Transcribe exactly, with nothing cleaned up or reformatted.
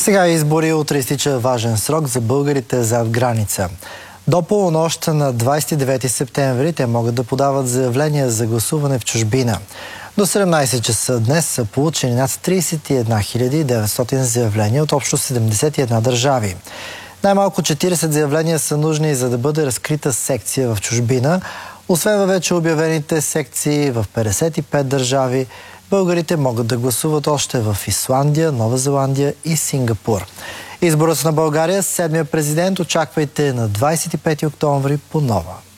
Сега избори, утре изтича важен срок за българите зад граница. До полунощ на двадесет и девети септември те могат да подават заявления за гласуване в чужбина. До седемнадесет часа днес са получени над тридесет и една хиляди деветстотин заявления от общо седемдесет и една държави. Най-малко четиридесет заявления са нужни, за да бъде разкрита секция в чужбина. Освен във вече обявените секции в петдесет и пет държави, българите могат да гласуват още в Исландия, Нова Зеландия и Сингапур. Изборът на България с седмия президент очаквайте на двадесет и пети октомври по Нова.